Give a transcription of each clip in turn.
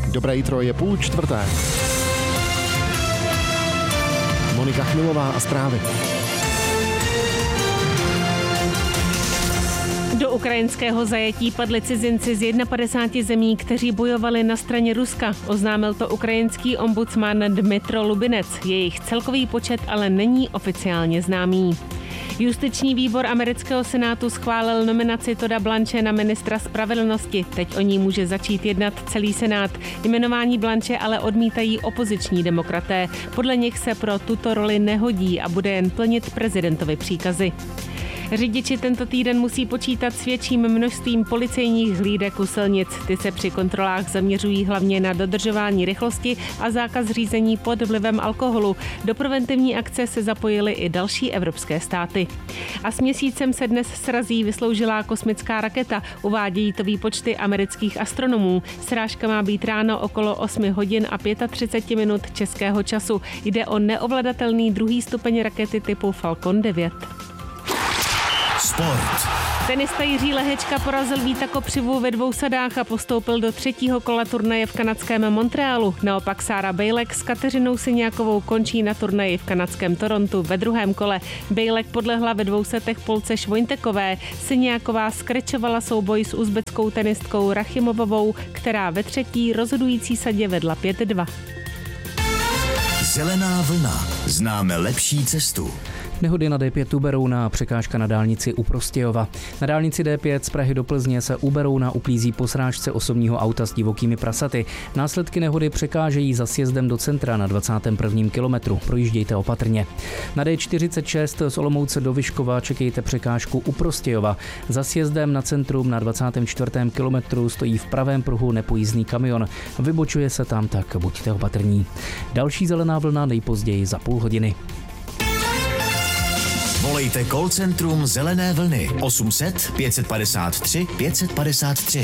Dobré jitro, je 3:30. Monika Chmilová a zprávy. Do ukrajinského zajetí padli cizinci z 51 zemí, kteří bojovali na straně Ruska. Oznámil to ukrajinský ombudsman Dmytro Lubinec. Jejich celkový počet ale není oficiálně známý. Justiční výbor amerického senátu schválil nominaci Todda Blanche na ministra spravedlnosti. Teď o ní může začít jednat celý senát. Jmenování Blanche ale odmítají opoziční demokraté. Podle nich se pro tuto roli nehodí a bude jen plnit prezidentovy příkazy. Řidiči tento týden musí počítat s větším množstvím policejních hlídek u silnic. Ty se při kontrolách zaměřují hlavně na dodržování rychlosti a zákaz řízení pod vlivem alkoholu. Do preventivní akce se zapojily i další evropské státy. A s měsícem se dnes srazí vysloužilá kosmická raketa. Uvádějí to výpočty amerických astronomů. Srážka má být ráno okolo 8 hodin a 35 minut českého času. Jde o neovladatelný druhý stupeň rakety typu Falcon 9. Sport. Tenista Jiří Lehečka porazil Víta Kopřivu ve 2 sadách a postoupil do 3. kola turnaje v kanadském Montrealu. Naopak Sára Bejlek s Kateřinou Syňákovou končí na turnaji v kanadském Torontu ve 2. kole. Bejlek podlehla ve 2 setech Polce Švojntekové. Syňáková skrečovala souboj s uzbeckou tenistkou Rachimovovou, která ve 3. rozhodující sadě vedla 5-2. Zelená vlna. Známe lepší cestu. Nehody na D5 u Berouna, překážka na dálnici u Prostějova. Na dálnici D5 z Prahy do Plzně se u Berouna uklízí po srážce osobního auta s divokými prasaty. Následky nehody překážejí za sjezdem do centra na 21. kilometru. Projíždějte opatrně. Na D46 z Olomouce do Vyškova čekejte překážku u Prostějova. Za sjezdem na centrum na 24. kilometru stojí v pravém pruhu nepojízdný kamion. Vybočuje se tam, tak buďte opatrní. Další zelená vlna nejpozději za půl hodiny. Volejte call centrum Zelené vlny 800 553 553.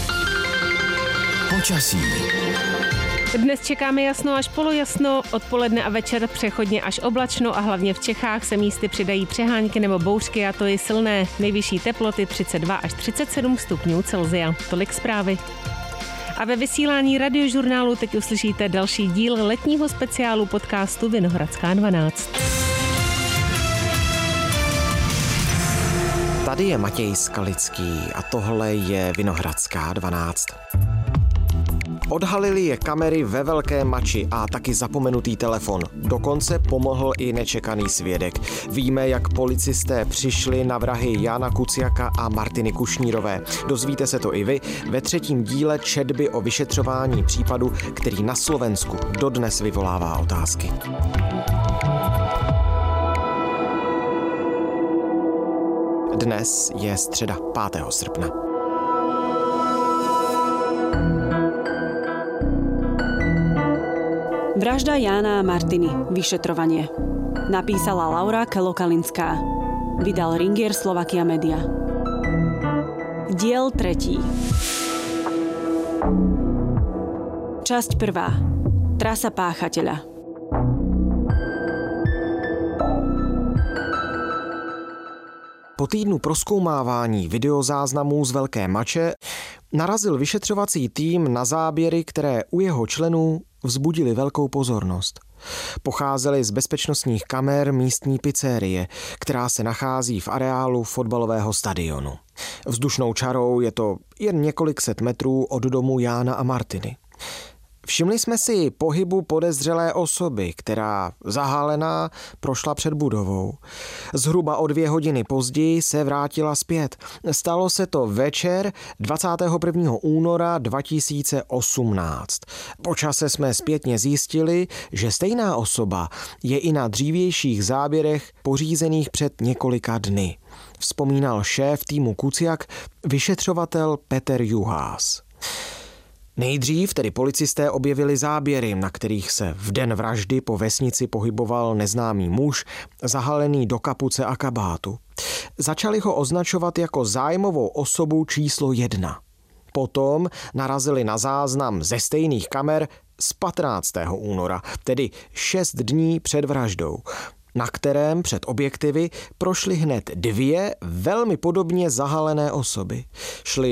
Počasí. Dnes čekáme jasno až polojasno, odpoledne a večer přechodně až oblačno a hlavně v Čechách se místy přidají přehánky nebo bouřky a to je silné. Nejvyšší teploty 32 až 37 stupňů Celsia. Tolik zprávy. A ve vysílání radiožurnálu teď uslyšíte další díl letního speciálu podcastu Vinohradská 12. Tady je Matěj Skalický a tohle je Vinohradská 12. Odhalili je kamery ve Velkém Mači a taky zapomenutý telefon. Dokonce pomohl i nečekaný svědek. Víme, jak policisté přišli na vrahy Jána Kuciaka a Martiny Kušnírové. Dozvíte se to i vy ve 3. díle četby o vyšetřování případu, který na Slovensku dodnes vyvolává otázky. Dnes je středa 5. srpna. Vražda Jána a Martiny. Vyšetrovanie. Napísala Laura Kelokalinská. Vydal Ringier Slovakia Media. Diel 3. Časť 1. Trasa páchateľa. Po týdnu prozkoumávání videozáznamů z Velké Mače narazil vyšetřovací tým na záběry, které u jeho členů vzbudily velkou pozornost. Pocházely z bezpečnostních kamer místní pizzerie, která se nachází v areálu fotbalového stadionu. Vzdušnou čarou je to jen několik set metrů od domu Jána a Martiny. Všimli jsme si pohybu podezřelé osoby, která zahálená prošla před budovou. Zhruba o 2 hodiny později se vrátila zpět. Stalo se to večer 21. února 2018. Po čase jsme zpětně zjistili, že stejná osoba je i na dřívějších záběrech pořízených před několika dny. Vzpomínal šéf týmu Kuciak, vyšetřovatel Petr Juhás. Nejdřív tedy policisté objevili záběry, na kterých se v den vraždy po vesnici pohyboval neznámý muž, zahalený do kapuce a kabátu. Začali ho označovat jako zájmovou osobu číslo 1. Potom narazili na záznam ze stejných kamer z 15. února, tedy 6 dní před vraždou, na kterém před objektivy prošly hned 2 velmi podobně zahalené osoby. Šly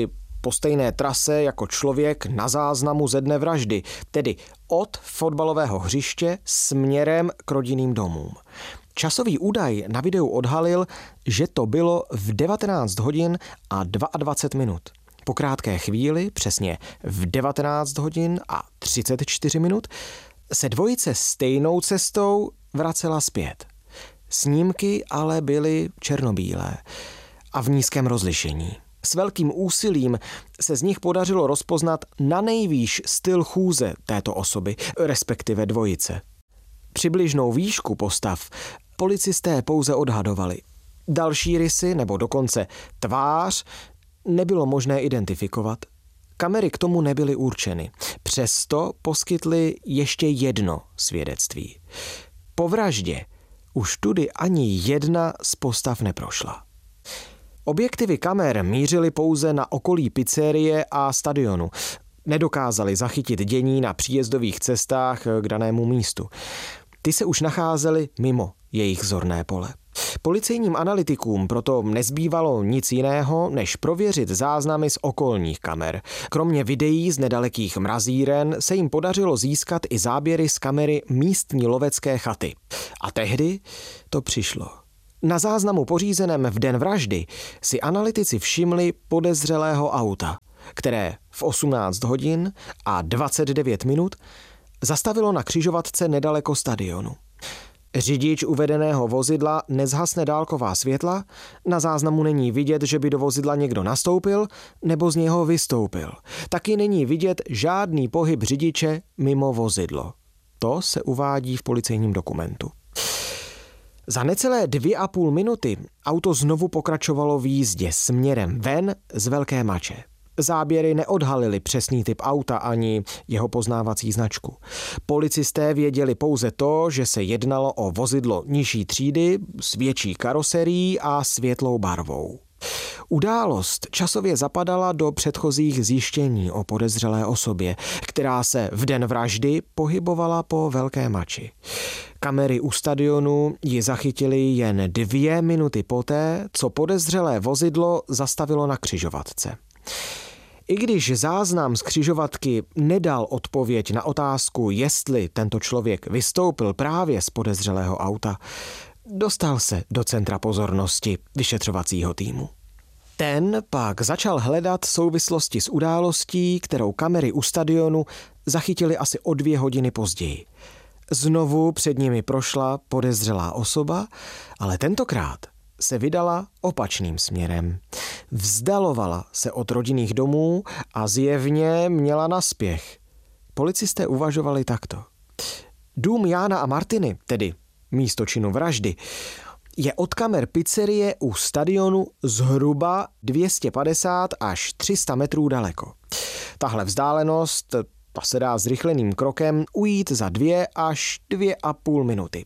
po stejné trase jako člověk na záznamu ze dne vraždy, tedy od fotbalového hřiště směrem k rodinným domům. Časový údaj na videu odhalil, že to bylo v 19 hodin a 22 minut. Po krátké chvíli, přesně v 19 hodin a 34 minut, se dvojice stejnou cestou vracela zpět. Snímky ale byly černobílé a v nízkém rozlišení. S velkým úsilím se z nich podařilo rozpoznat nanejvýš styl chůze této osoby, respektive dvojice. Přibližnou výšku postav policisté pouze odhadovali. Další rysy nebo dokonce tvář nebylo možné identifikovat. Kamery k tomu nebyly určeny. Přesto poskytly ještě jedno svědectví. Po vraždě už tudy ani jedna z postav neprošla. Objektivy kamer mířily pouze na okolí pizzerie a stadionu. Nedokázali zachytit dění na příjezdových cestách k danému místu. Ty se už nacházely mimo jejich zorné pole. Policejním analytikům proto nezbývalo nic jiného, než prověřit záznamy z okolních kamer. Kromě videí z nedalekých mrazíren se jim podařilo získat i záběry z kamery místní lovecké chaty. A tehdy to přišlo. Na záznamu pořízeném v den vraždy si analytici všimli podezřelého auta, které v 18 hodin a 29 minut zastavilo na křižovatce nedaleko stadionu. Řidič uvedeného vozidla nezhasne dálková světla, na záznamu není vidět, že by do vozidla někdo nastoupil nebo z něho vystoupil. Taky není vidět žádný pohyb řidiče mimo vozidlo. To se uvádí v policejním dokumentu. Za necelé 2,5 minuty auto znovu pokračovalo v jízdě směrem ven z Velké Mače. Záběry neodhalily přesný typ auta ani jeho poznávací značku. Policisté věděli pouze to, že se jednalo o vozidlo nižší třídy s větší karoserií a světlou barvou. Událost časově zapadala do předchozích zjištění o podezřelé osobě, která se v den vraždy pohybovala po Velké Mači. Kamery u stadionu ji zachytily jen 2 minuty poté, co podezřelé vozidlo zastavilo na křižovatce. I když záznam z křižovatky nedal odpověď na otázku, jestli tento člověk vystoupil právě z podezřelého auta, dostal se do centra pozornosti vyšetřovacího týmu. Ten pak začal hledat souvislosti s událostí, kterou kamery u stadionu zachytily asi o 2 hodiny později. Znovu před nimi prošla podezřelá osoba, ale tentokrát se vydala opačným směrem. Vzdalovala se od rodinných domů a zjevně měla naspěch. Policisté uvažovali takto. Dům Jána a Martiny, tedy místo činu vraždy, je od kamer pizzerie u stadionu zhruba 250 až 300 metrů daleko. Tahle vzdálenost ta se dá zrychleným krokem ujít za 2 až 2,5 minuty.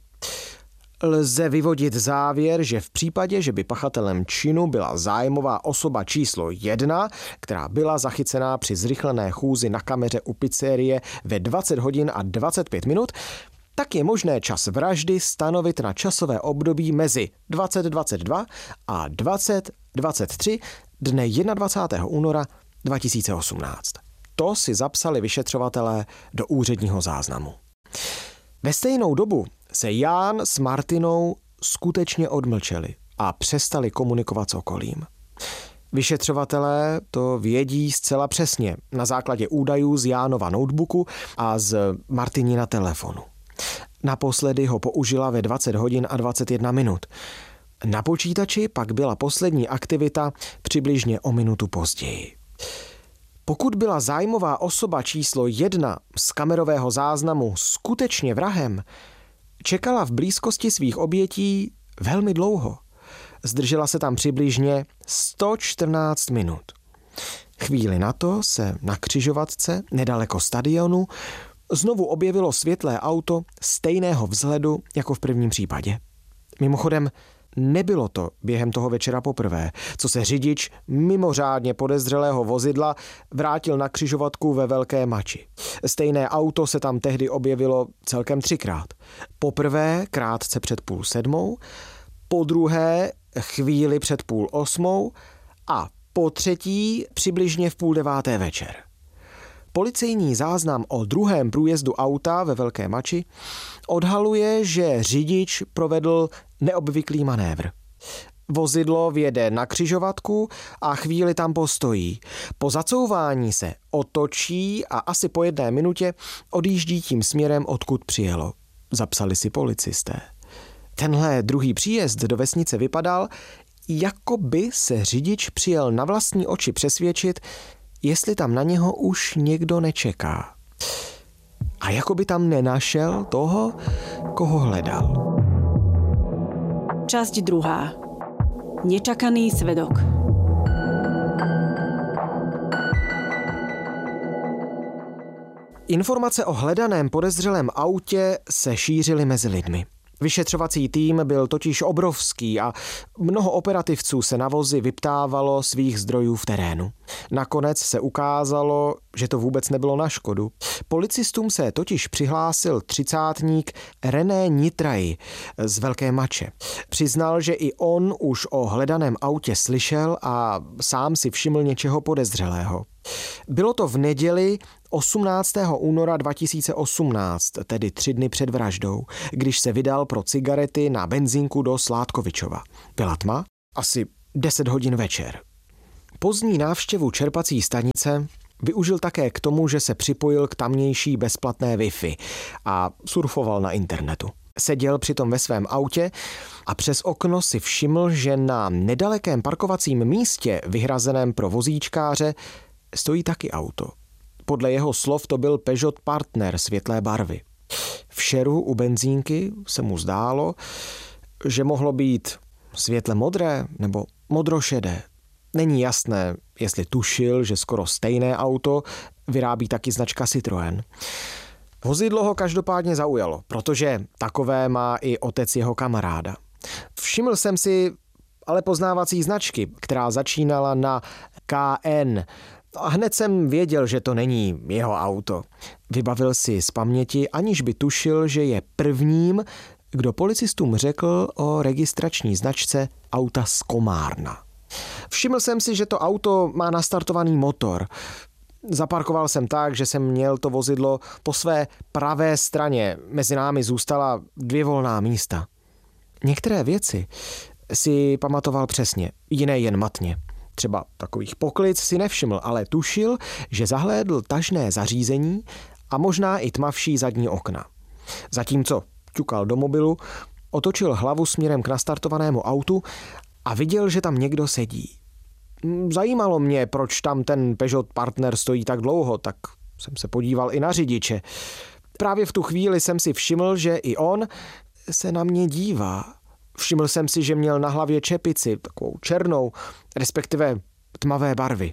Lze vyvodit závěr, že v případě, že by pachatelem činu byla zájmová osoba číslo 1, která byla zachycená při zrychlené chůzi na kameře u pizzerie ve 20 hodin a 25 minut, tak je možné čas vraždy stanovit na časové období mezi 20:22 a 20:23 dne 21. února 2018. To si zapsali vyšetřovatelé do úředního záznamu. Ve stejnou dobu se Ján s Martinou skutečně odmlčeli a přestali komunikovat s okolím. Vyšetřovatelé to vědí zcela přesně na základě údajů z Jánova notebooku a z Martinina telefonu. Naposledy ho použila ve 20 hodin a 21 minut. Na počítači pak byla poslední aktivita přibližně o minutu později. Pokud byla zájmová osoba číslo 1 z kamerového záznamu skutečně vrahem, čekala v blízkosti svých obětí velmi dlouho. Zdržela se tam přibližně 114 minut. Chvíli na to se na křižovatce nedaleko stadionu znovu objevilo světlé auto stejného vzhledu jako v prvním případě. Mimochodem, nebylo to během toho večera poprvé, co se řidič mimořádně podezřelého vozidla vrátil na křižovatku ve Velké Mači. Stejné auto se tam tehdy objevilo celkem 3krát. Poprvé krátce před 6:30, podruhé chvíli před 7:30 a Po třetí přibližně v 8:30 večer. Policejní záznam o druhém průjezdu auta ve Velké Mači odhaluje, že řidič provedl neobvyklý manévr. Vozidlo vjede na křižovatku a chvíli tam postojí. Po zacouvání se otočí a asi po 1 minutě odjíždí tím směrem, odkud přijelo. Zapsali si policisté. Tenhle druhý příjezd do vesnice vypadal, jako by se řidič přijel na vlastní oči přesvědčit, jestli tam na něho už někdo nečeká. A jako by tam nenašel toho, koho hledal. Časť 2. Nečakaný svedok. Informace o hledaném podezřelém autě se šířily mezi lidmi. Vyšetřovací tým byl totiž obrovský a mnoho operativců se na vozy vyptávalo svých zdrojů v terénu. Nakonec se ukázalo, že to vůbec nebylo na škodu. Policistům se totiž přihlásil 30-tník René Nitraji z Velké Mače. Přiznal, že i on už o hledaném autě slyšel a sám si všiml něčeho podezřelého. Bylo to v neděli 18. února 2018, tedy 3 dny před vraždou, když se vydal pro cigarety na benzínku do Sládkovičova. Byla tma, asi 10 hodin večer. Pozdní návštěvu čerpací stanice využil také k tomu, že se připojil k tamnější bezplatné Wi-Fi a surfoval na internetu. Seděl přitom ve svém autě a přes okno si všiml, že na nedalekém parkovacím místě vyhrazeném pro vozíčkáře stojí taky auto. Podle jeho slov to byl Peugeot Partner světlé barvy. V šeru u benzínky se mu zdálo, že mohlo být světle modré nebo modrošedé. Není jasné, jestli tušil, že skoro stejné auto vyrábí taky značka Citroën. Vozidlo ho každopádně zaujalo, protože takové má i otec jeho kamaráda. Všiml jsem si ale poznávací značky, která začínala na KN. A hned jsem věděl, že to není jeho auto. Vybavil si z paměti, aniž by tušil, že je prvním, kdo policistům řekl o registrační značce auta z Komárna. Všiml jsem si, že to auto má nastartovaný motor. Zaparkoval jsem tak, že jsem měl to vozidlo po své pravé straně. Mezi námi zůstala 2 volná místa. Některé věci si pamatoval přesně, jiné jen matně. Třeba takových poklic si nevšiml, ale tušil, že zahlédl tažné zařízení a možná i tmavší zadní okna. Zatímco ťukal do mobilu, otočil hlavu směrem k nastartovanému autu a viděl, že tam někdo sedí. Zajímalo mě, proč tam ten Peugeot Partner stojí tak dlouho, tak jsem se podíval i na řidiče. Právě v tu chvíli jsem si všiml, že i on se na mě dívá. Všiml jsem si, že měl na hlavě čepici, takovou černou, respektive tmavé barvy.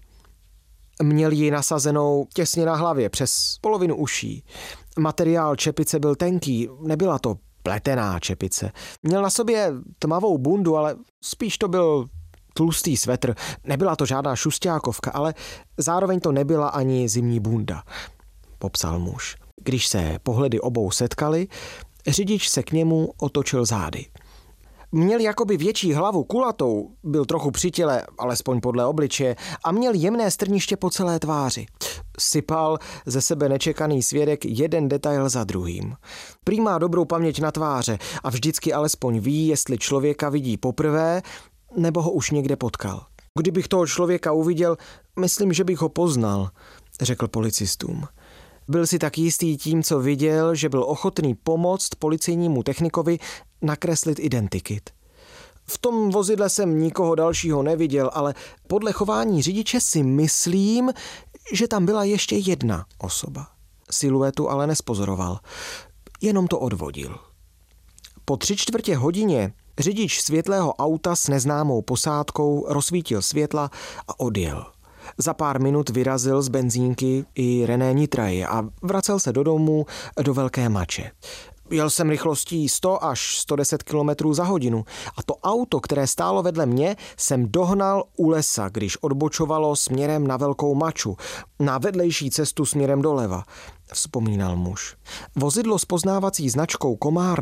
Měl ji nasazenou těsně na hlavě, přes polovinu uší. Materiál čepice byl tenký, nebyla to pletená čepice. Měl na sobě tmavou bundu, ale spíš to byl tlustý svetr. Nebyla to žádná šusťákovka, ale zároveň to nebyla ani zimní bunda, popsal muž. Když se pohledy obou setkali, řidič se k němu otočil zády. Měl jakoby větší hlavu, kulatou, byl trochu při těle, alespoň podle obličeje, a měl jemné strniště po celé tváři. Sypal ze sebe nečekaný svědek jeden detail za druhým. Prý má dobrou paměť na tváře a vždycky alespoň ví, jestli člověka vidí poprvé, nebo ho už někde potkal. Kdybych toho člověka uviděl, myslím, že bych ho poznal, řekl policistům. Byl si tak jistý tím, co viděl, že byl ochotný pomoct policejnímu technikovi nakreslit identikit. V tom vozidle jsem nikoho dalšího neviděl, ale podle chování řidiče si myslím, že tam byla ještě jedna osoba. Siluetu ale nespozoroval, jenom to odvodil. Po 3/4 hodině řidič světlého auta s neznámou posádkou rozsvítil světla a odjel. Za pár minut vyrazil z benzínky i René Nitraji a vracel se do domu do Velké Mače. Jel jsem rychlostí 100 až 110 km za hodinu a to auto, které stálo vedle mě, jsem dohnal u lesa, když odbočovalo směrem na Velkou Maču, na vedlejší cestu směrem doleva, vzpomínal muž. Vozidlo s poznávací značkou Komárna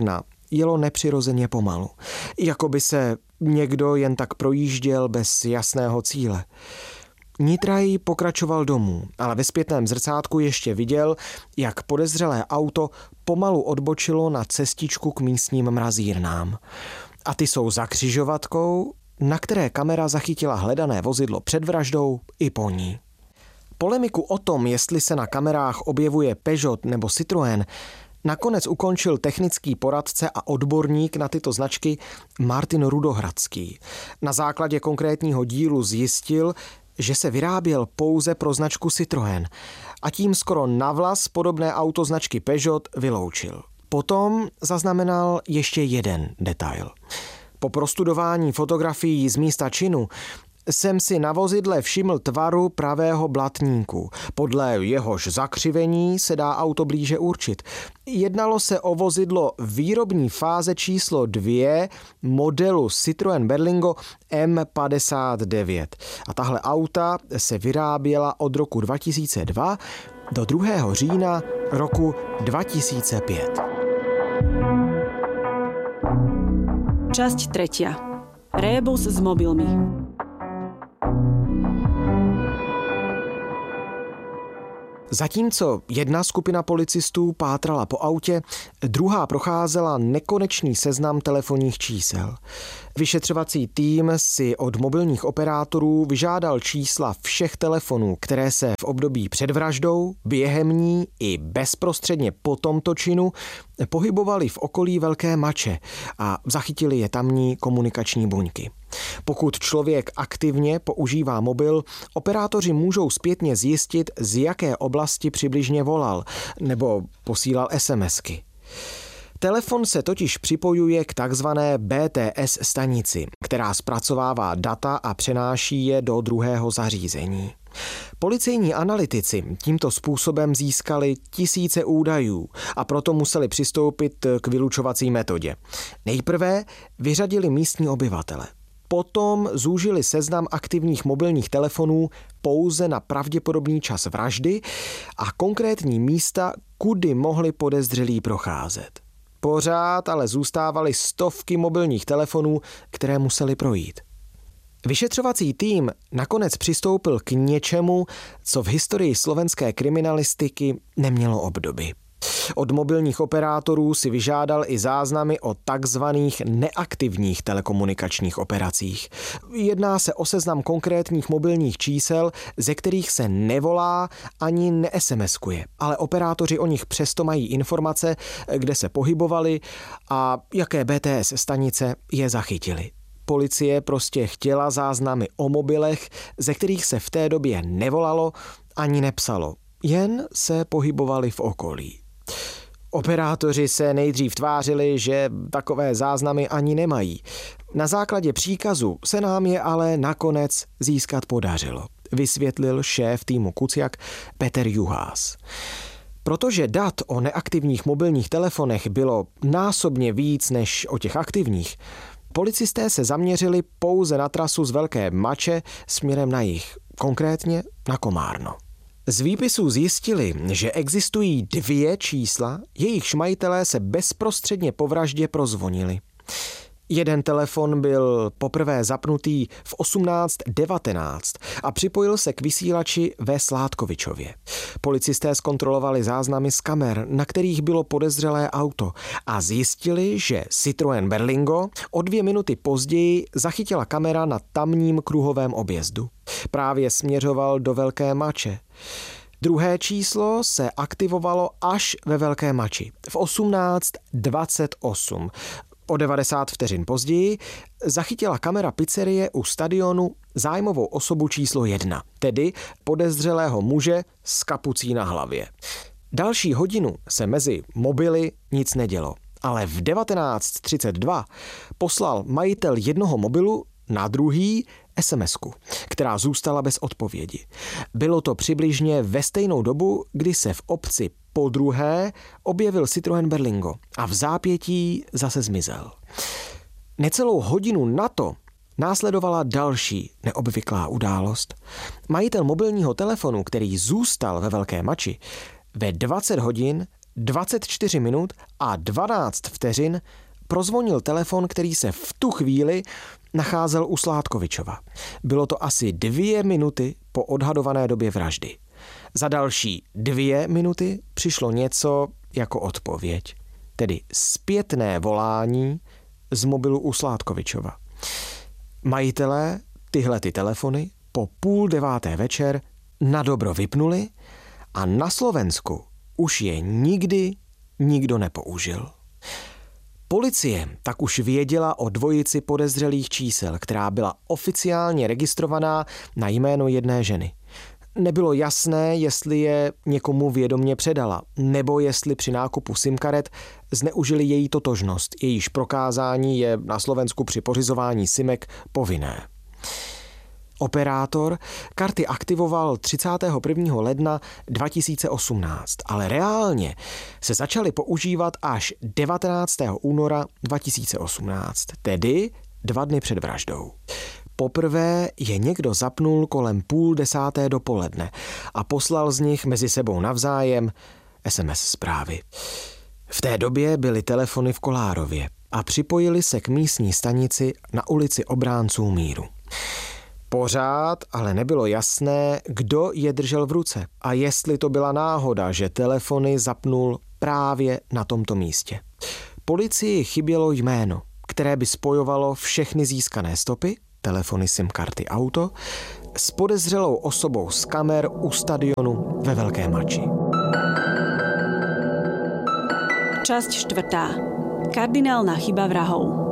jelo nepřirozeně pomalu. Jako by se někdo jen tak projížděl bez jasného cíle. Nitraj pokračoval domů, ale ve zpětném zrcátku ještě viděl, jak podezřelé auto pomalu odbočilo na cestičku k místním mrazírnám. A ty jsou za křižovatkou, na které kamera zachytila hledané vozidlo před vraždou i po ní. Polemiku o tom, jestli se na kamerách objevuje Peugeot nebo Citroën, nakonec ukončil technický poradce a odborník na tyto značky Martin Rudohradský. Na základě konkrétního dílu zjistil, že se vyráběl pouze pro značku Citroën a tím skoro navlas podobné auto značky Peugeot vyloučil. Potom zaznamenal ještě jeden detail. Po prostudování fotografií z místa činu jsem si na vozidle všiml tvaru pravého blatníku. Podle jehož zakřivení se dá auto blíže určit. Jednalo se o vozidlo výrobní fáze číslo 2 modelu Citroën Berlingo M59. A tahle auta se vyráběla od roku 2002 do 2. října roku 2005. Časť 3. Rébus s mobilmi. Zatímco jedna skupina policistů pátrala po autě, druhá procházela nekonečný seznam telefonních čísel. Vyšetřovací tým si od mobilních operátorů vyžádal čísla všech telefonů, které se v období před vraždou, během ní i bezprostředně po tomto činu pohybovaly v okolí Velké Mače a zachytili je tamní komunikační buňky. Pokud člověk aktivně používá mobil, operátoři můžou zpětně zjistit, z jaké oblasti přibližně volal nebo posílal SMSky. Telefon se totiž připojuje k takzvané BTS stanici, která zpracovává data a přenáší je do druhého zařízení. Policejní analytici tímto způsobem získali tisíce údajů a proto museli přistoupit k vylučovací metodě. Nejprve vyřadili místní obyvatele. Potom zúžili seznam aktivních mobilních telefonů pouze na pravděpodobný čas vraždy a konkrétní místa, kudy mohli podezřelí procházet. Pořád ale zůstávaly stovky mobilních telefonů, které museli projít. Vyšetřovací tým nakonec přistoupil k něčemu, co v historii slovenské kriminalistiky nemělo obdoby. Od mobilních operátorů si vyžádal i záznamy o takzvaných neaktivních telekomunikačních operacích. Jedná se o seznam konkrétních mobilních čísel, ze kterých se nevolá ani ne-SMSkuje, ale operátoři o nich přesto mají informace, kde se pohybovali a jaké BTS stanice je zachytili. Policie prostě chtěla záznamy o mobilech, ze kterých se v té době nevolalo ani nepsalo, jen se pohybovali v okolí. Operátoři se nejdřív tvářili, že takové záznamy ani nemají. Na základě příkazu se nám je ale nakonec získat podařilo, vysvětlil šéf týmu Kuciak Petr Juhás. Protože dat o neaktivních mobilních telefonech bylo násobně víc než o těch aktivních, policisté se zaměřili pouze na trasu z Velké Mače směrem na jih, konkrétně na Komárno. Z výpisů zjistili, že existují 2 čísla, jejichž majitelé se bezprostředně po vraždě prozvonili. Jeden telefon byl poprvé zapnutý v 18:19 a připojil se k vysílači ve Sládkovičově. Policisté zkontrolovali záznamy z kamer, na kterých bylo podezřelé auto a zjistili, že Citroën Berlingo o 2 minuty později zachytila kamera na tamním kruhovém objezdu. Právě směřoval do Velké Mače. Druhé číslo se aktivovalo až ve Velké Mači v 18:28. O 90 vteřin později zachytila kamera pizzerie u stadionu zájmovou osobu číslo 1, tedy podezřelého muže s kapucí na hlavě. Další hodinu se mezi mobily nic nedělo, ale v 19:32 poslal majitel jednoho mobilu na druhý SMSku, která zůstala bez odpovědi. Bylo to přibližně ve stejnou dobu, kdy se v obci podruhé objevil Citroën Berlingo a v zápětí zase zmizel. Necelou hodinu na to následovala další neobvyklá událost. Majitel mobilního telefonu, který zůstal ve Velké Mači, ve 20 hodin, 24 minut a 12 vteřin prozvonil telefon, který se v tu chvíli nacházel u Sládkovičova. Bylo to asi 2 minuty po odhadované době vraždy. Za další 2 minuty přišlo něco jako odpověď, tedy zpětné volání z mobilu u Sládkovičova. Majitelé tyhle telefony po 8:30 večer nadobro vypnuli a na Slovensku už je nikdy nikdo nepoužil. Policie tak už věděla o dvojici podezřelých čísel, která byla oficiálně registrovaná na jméno jedné ženy. Nebylo jasné, jestli je někomu vědomě předala, nebo jestli při nákupu SIM-karet zneužili její totožnost, jejíž prokázání je na Slovensku při pořizování SIMek povinné. Operátor karty aktivoval 31. ledna 2018, ale reálně se začaly používat až 19. února 2018, tedy 2 dny před vraždou. Poprvé je někdo zapnul kolem 9:30 dopoledne a poslal z nich mezi sebou navzájem SMS zprávy. V té době byly telefony v Kolárově a připojili se k místní stanici na ulici Obránců míru. Pořád ale nebylo jasné, kdo je držel v ruce a jestli to byla náhoda, že telefony zapnul právě na tomto místě. Policii chybělo jméno, které by spojovalo všechny získané stopy, telefony, SIM-karty, auto, s podezřelou osobou z kamer u stadionu ve Velké Mači. Časť 4. Kardinálna chyba vrahov.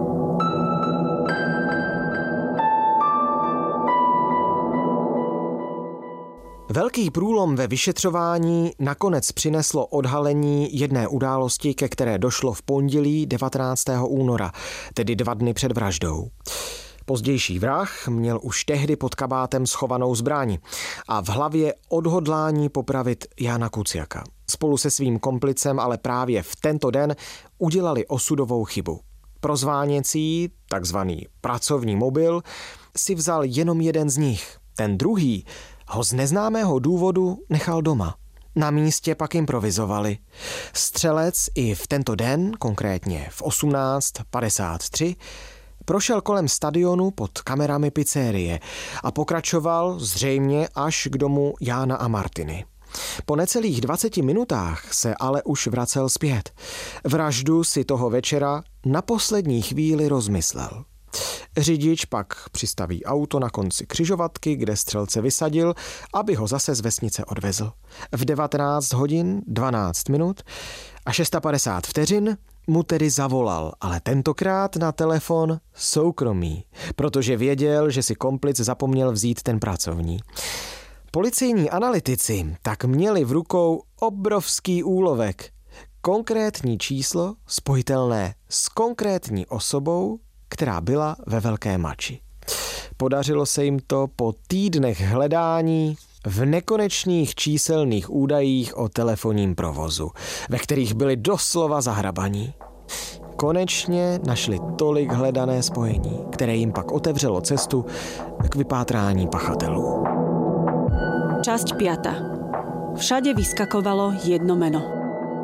Velký průlom ve vyšetřování nakonec přineslo odhalení jedné události, ke které došlo v pondělí 19. února, tedy 2 dny před vraždou. Pozdější vrah měl už tehdy pod kabátem schovanou zbraň a v hlavě odhodlání popravit Jána Kuciaka. Spolu se svým komplicem ale právě v tento den udělali osudovou chybu. Prozváněcí, takzvaný pracovní mobil, si vzal jenom jeden z nich. Ten druhý ho z neznámého důvodu nechal doma. Na místě pak improvizovali. Střelec i v tento den, konkrétně v 18:53, prošel kolem stadionu pod kamerami pizzerie a pokračoval zřejmě až k domu Jána a Martiny. Po necelých 20 minutách se ale už vracel zpět. Vraždu si toho večera na poslední chvíli rozmyslel. Řidič pak přistaví auto na konci křižovatky, kde střelce vysadil, aby ho zase z vesnice odvezl. V 19 hodin 12 minut a 650 vteřin mu tedy zavolal, ale tentokrát na telefon soukromý, protože věděl, že si komplic zapomněl vzít ten pracovní. Policejní analytici tak měli v rukou obrovský úlovek. Konkrétní číslo spojitelné s konkrétní osobou, která byla ve Velké Mači. Podařilo se jim to po týdnech hledání v nekonečných číselných údajích o telefonním provozu, ve kterých byli doslova zahrabaní. Konečně našli tolik hledané spojení, které jim pak otevřelo cestu k vypátrání pachatelů. Časť 5. Všade vyskakovalo jedno meno.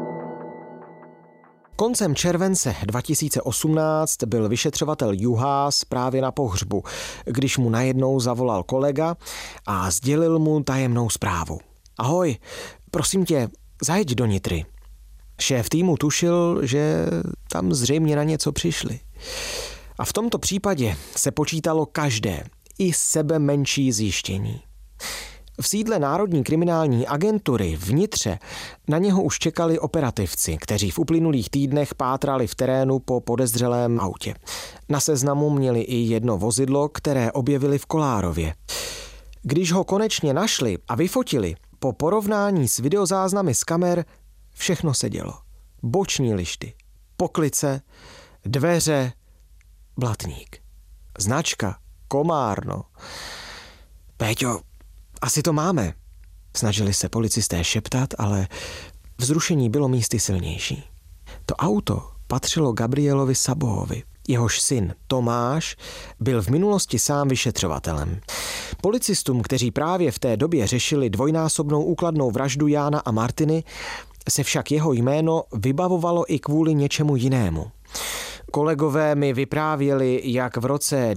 Koncem července 2018 byl vyšetřovatel Juhás právě na pohřbu, když mu najednou zavolal kolega a sdělil mu tajemnou zprávu. Ahoj, prosím tě, zajeď do Nitry. Šéf týmu tušil, že tam zřejmě na něco přišli. A v tomto případě se počítalo každé, i sebe menší zjištění. V sídle Národní kriminální agentury v Nitře na něho už čekali operativci, kteří v uplynulých týdnech pátrali v terénu po podezřelém autě. Na seznamu měli i jedno vozidlo, které objevili v Kolárově. Když ho konečně našli a vyfotili, po porovnání s videozáznamy z kamer všechno sedělo. Boční lišty, poklice, dveře, blatník, značka, Komárno. Péťo, asi to máme. Snažili se policisté šeptat, ale vzrušení bylo místy silnější. To auto patřilo Gabrielovi Sabohovi. Jehož syn Tomáš byl v minulosti sám vyšetřovatelem. Policistům, kteří právě v té době řešili dvojnásobnou úkladnou vraždu Jána a Martiny, se však jeho jméno vybavovalo i kvůli něčemu jinému. Kolegové mi vyprávěli, jak v roce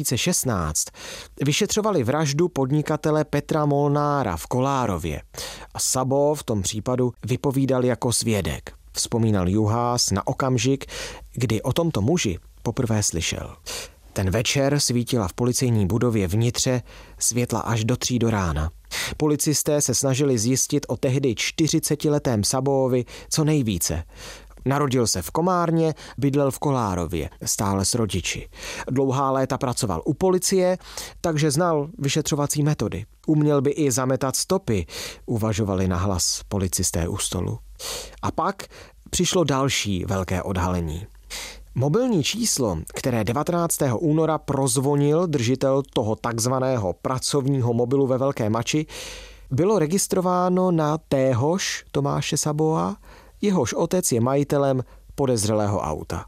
2016 vyšetřovali vraždu podnikatele Petra Molnára v Kolárově. A Sabo v tom případu vypovídal jako svědek. Vzpomínal Juhás na okamžik, kdy o tomto muži poprvé slyšel. Ten večer svítila v policejní budově vnitře světla až do 3 do rána. Policisté se snažili zjistit o tehdy 40letém Sabovi co nejvíce. Narodil se v Komárně, bydlel v Kolárově, stále s rodiči. Dlouhá léta pracoval u policie, takže znal vyšetřovací metody. Uměl by i zametat stopy, uvažovali nahlas policisté u stolu. A pak přišlo další velké odhalení. Mobilní číslo, které 19. února prozvonil držitel toho takzvaného pracovního mobilu ve Velké Mači, bylo registrováno na téhož Tomáše Saboa, jehož otec je majitelem podezřelého auta.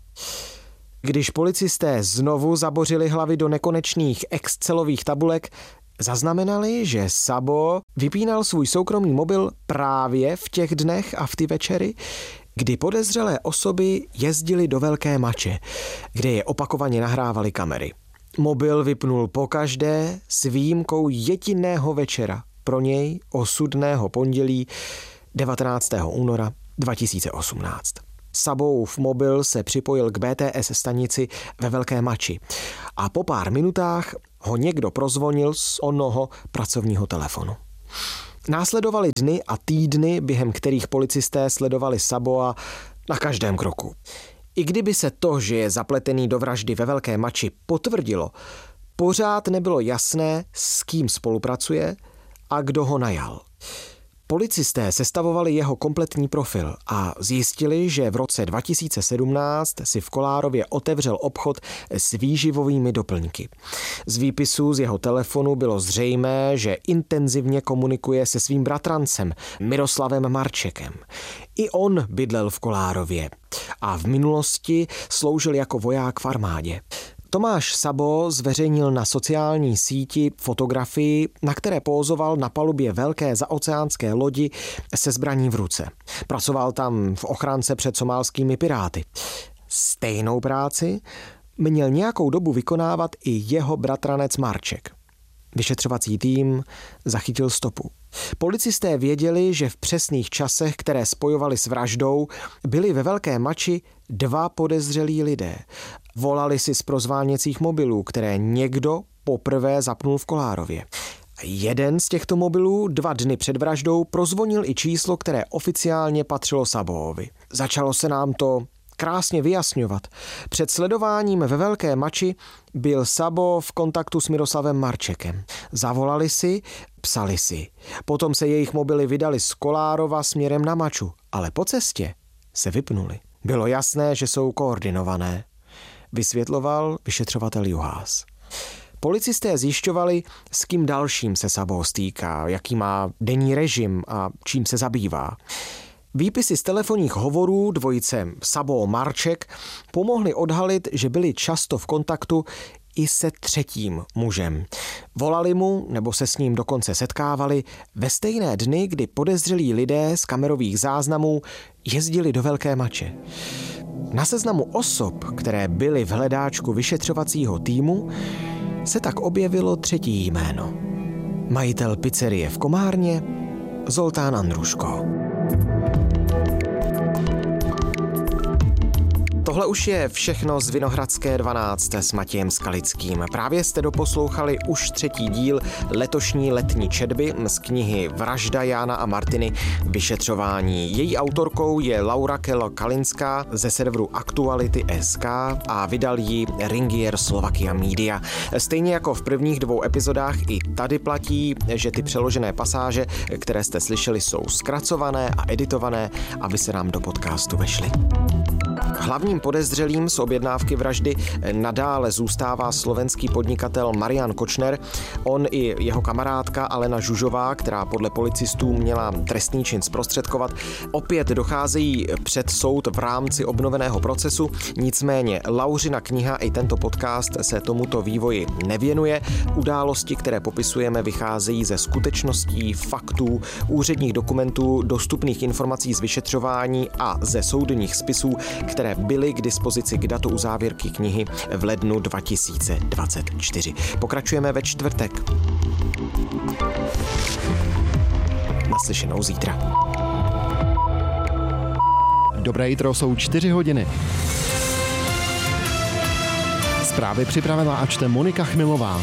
Když policisté znovu zabořili hlavy do nekonečných excelových tabulek, zaznamenali, že Sabo vypínal svůj soukromý mobil právě v těch dnech a v ty večery, kdy podezřelé osoby jezdily do Velké Mače, kde je opakovaně nahrávaly kamery. Mobil vypnul pokaždé s výjimkou jediného večera, pro něj osudného pondělí 19. února 2018. Saboův mobil se připojil k BTS stanici ve Velké Mači a po pár minutách ho někdo prozvonil z onoho pracovního telefonu. Následovaly dny a týdny, během kterých policisté sledovali Saboa na každém kroku. I kdyby se to, že je zapletený do vraždy ve Velké Mači, potvrdilo, pořád nebylo jasné, s kým spolupracuje a kdo ho najal. Policisté sestavovali jeho kompletní profil a zjistili, že v roce 2017 si v Kolárově otevřel obchod s výživovými doplňky. Z výpisů z jeho telefonu bylo zřejmé, že intenzivně komunikuje se svým bratrancem Miroslavem Marčekem. I on bydlel v Kolárově a v minulosti sloužil jako voják v armádě. Tomáš Sabo zveřejnil na sociální síti fotografii, na které pózoval na palubě velké zaoceánské lodi se zbraní v ruce. Pracoval tam v ochrance před somálskými piráty. Stejnou práci měl nějakou dobu vykonávat i jeho bratranec Marček. Vyšetřovací tým zachytil stopu. Policisté věděli, že v přesných časech, které spojovali s vraždou, byli ve Velké Mači 2 podezřelí lidé. Volali si z prozváněcích mobilů, které někdo poprvé zapnul v Kolárově. Jeden z těchto mobilů 2 dny před vraždou prozvonil i číslo, které oficiálně patřilo Sabovi. Začalo se nám to krásně vyjasňovat. Před sledováním ve Velké Mači byl Sabo v kontaktu s Miroslavem Marčekem. Zavolali si, psali si. Potom se jejich mobily vydali z Kolárova směrem na Maču, ale po cestě se vypnuli. Bylo jasné, že jsou koordinované, vysvětloval vyšetřovatel Juhás. Policisté zjišťovali, s kým dalším se Sabo stýká, jaký má denní režim a čím se zabývá. Výpisy z telefonních hovorů dvojice Sabo-Marček pomohly odhalit, že byli často v kontaktu i se 3. mužem. Volali mu, nebo se s ním dokonce setkávali ve stejné dny, kdy podezřelí lidé z kamerových záznamů jezdili do Velké Mače. Na seznamu osob, které byly v hledáčku vyšetřovacího týmu, se tak objevilo 3. jméno. Majitel pizzerie v Komárně Zoltán Andruško. Tohle už je všechno z Vinohradské 12 s Matějem Skalickým. Právě jste doposlouchali už 3. díl letošní letní četby z knihy Vražda Jána a Martiny vyšetřování. Její autorkou je Laura Kalinská ze serveru Aktuality.sk a vydal ji Ringier Slovakia Media. Stejně jako v prvních 2 epizodách i tady platí, že ty přeložené pasáže, které jste slyšeli, jsou zkracované a editované, aby se nám do podcastu vešly. Hlavním podezřelým z objednávky vraždy nadále zůstává slovenský podnikatel Marian Kočner. On i jeho kamarádka Alena Žužová, která podle policistů měla trestný čin zprostředkovat, opět docházejí před soud v rámci obnoveného procesu. Nicméně Lauřina kniha i tento podcast se tomuto vývoji nevěnuje. Události, které popisujeme, vycházejí ze skutečností, faktů, úředních dokumentů, dostupných informací z vyšetřování a ze soudních spisů, které které byly k dispozici k datu uzávěrky knihy v lednu 2024. Pokračujeme ve čtvrtek. Naslyšenou zítra. Dobré jitro, jsou 4 hodiny. Zprávy připravila a čte Monika Chmilová.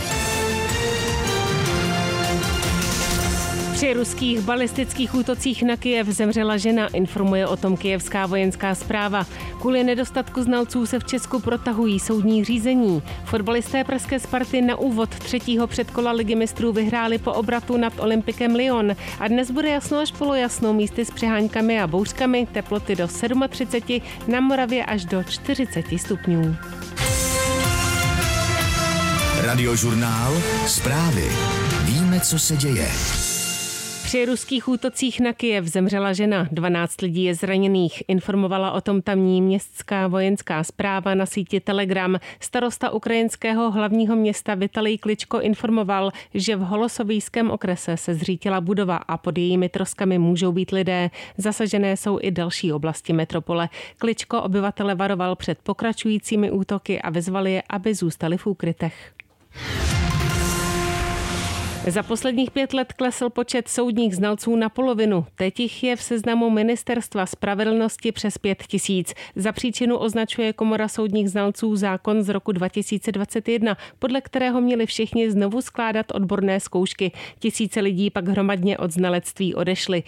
Při ruských balistických útocích na Kyjev zemřela žena, informuje o tom kyjevská vojenská správa. Kvůli nedostatku znalců se v Česku protahují soudní řízení. Fotbalisté pražské Sparty na úvod 3. předkola Ligy mistrů vyhráli po obratu nad Olympikem Lyon. A dnes bude jasno až polojasno, místy s přeháňkami a bouřkami, teploty do 37, na Moravě až do 40 stupňů. Radiožurnál Zprávy. Víme, co se děje. Při ruských útocích na Kyjev zemřela žena, 12 lidí je zraněných. Informovala o tom tamní městská vojenská správa na síti Telegram. Starosta ukrajinského hlavního města Vitalij Kličko informoval, že v Holosovýském okrese se zřítila budova a pod jejími troskami můžou být lidé. Zasažené jsou i další oblasti metropole. Kličko obyvatele varoval před pokračujícími útoky a vyzval je, aby zůstali v úkrytech. Za posledních 5 let klesl počet soudních znalců na polovinu. Teď jich je v seznamu Ministerstva spravedlnosti přes 5 000. Za příčinu označuje Komora soudních znalců zákon z roku 2021, podle kterého měli všichni znovu skládat odborné zkoušky. Tisíce lidí pak hromadně od znalectví odešly.